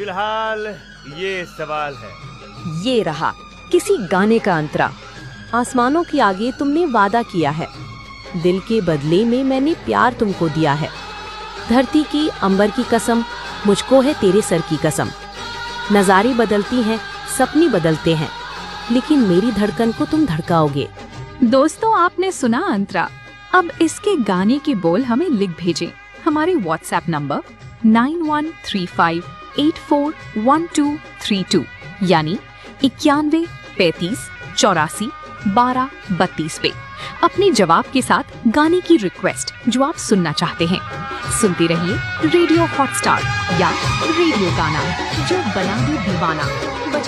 फिलहाल ये सवाल है। ये रहा किसी गाने का अंतरा। आसमानों के आगे तुमने वादा किया है, दिल के बदले में मैंने प्यार तुमको दिया है। धरती की अंबर की कसम, मुझको है तेरे सर की कसम। नज़ारे बदलती हैं, सपने बदलते हैं, लेकिन मेरी धड़कन को तुम धड़काओगे। दोस्तों, आपने सुना अंतरा। अब इसके गाने के बोल हमें लिख भेजें हमारे व्हाट्सएप नंबर 9135841232 यानी 91 35 84 12 32 पे अपने जवाब के साथ गाने की रिक्वेस्ट जो आप सुनना चाहते हैं। सुनते रहिए रेडियो हॉटस्टार या रेडियो गाना, जो बना दे दीवाना।